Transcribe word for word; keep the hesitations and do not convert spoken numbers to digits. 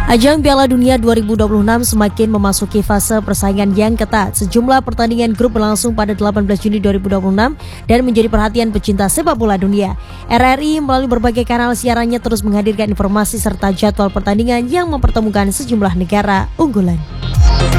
Ajang Piala Dunia dua ribu dua puluh enam semakin memasuki fase persaingan yang ketat. Sejumlah pertandingan grup berlangsung pada delapan belas Juni dua ribu dua puluh enam dan menjadi perhatian pecinta sepak bola dunia. R R I melalui berbagai kanal siarannya terus menghadirkan informasi serta jadwal pertandingan yang mempertemukan sejumlah negara unggulan.